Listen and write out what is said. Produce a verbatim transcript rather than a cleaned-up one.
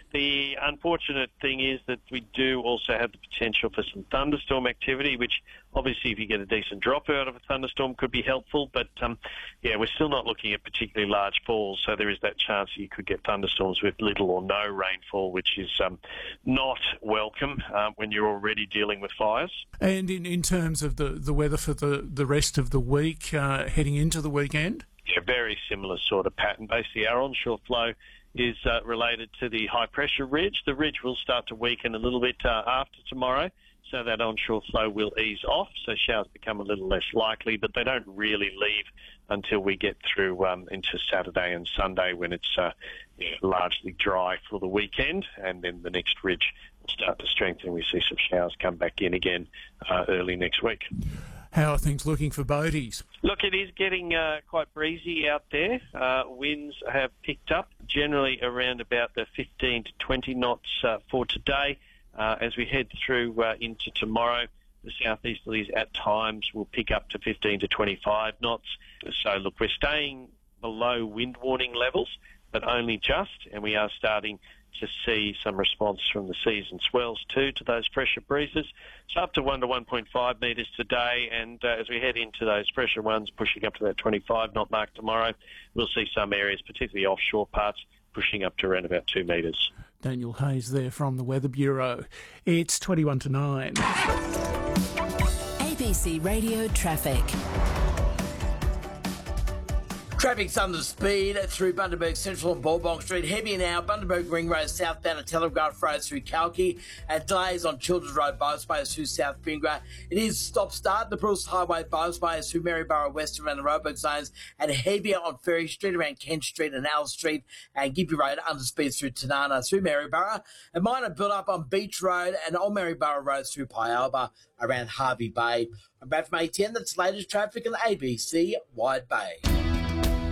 The unfortunate thing is that we do also have the potential for some thunderstorm activity, which obviously if you get a decent drop out of a thunderstorm could be helpful. But, um, yeah, we're still not looking at particularly large falls, so there is that chance that you could get thunderstorms with little or no rainfall, which is um, not welcome um, when you're already dealing with fires. And in, in terms of the, the weather for the, the rest of the week, uh, heading into the weekend? Yeah, very similar sort of pattern. Basically, our onshore flow is uh, related to the high-pressure ridge. The ridge will start to weaken a little bit uh, after tomorrow, so that onshore flow will ease off, so showers become a little less likely, but they don't really leave until we get through um, into Saturday and Sunday when it's uh, yeah, largely dry for the weekend, and then the next ridge will start to strengthen. We see some showers come back in again uh, early next week. How are things looking for boaties? Look, it is getting uh, quite breezy out there. Uh, winds have picked up, generally around about the fifteen to twenty knots uh, for today. Uh, as we head through uh, into tomorrow, the southeasterlies at times will pick up to fifteen to twenty-five knots. So, look, we're staying below wind warning levels, but only just, and we are starting to see some response from the seas and swells too to those pressure breezes. So up to one to one point five metres today, and uh, as we head into those pressure ones pushing up to that twenty-five knot mark tomorrow, we'll see some areas, particularly offshore parts, pushing up to around about two metres. Daniel Hayes there from the Weather Bureau. It's twenty-one to nine. A B C Radio Traffic. Traffic's under speed through Bundaberg Central and Ballbong Street. Heavy now, Bundaberg Ring Road southbound and Telegraph Road through Kalki. And delays on Children's Road, Byways through South Bingara. It is stop-start, the Bruce Highway, Byways through Maryborough West around the roadwork zones. And heavier on Ferry Street around Kent Street and Al Street. And Gippy Road under speed through Tanana through Maryborough. A minor build-up on Beach Road and Old Maryborough Road through Pyalba around Harvey Bay. I'm back from A ten, that's latest traffic in the A B C Wide Bay.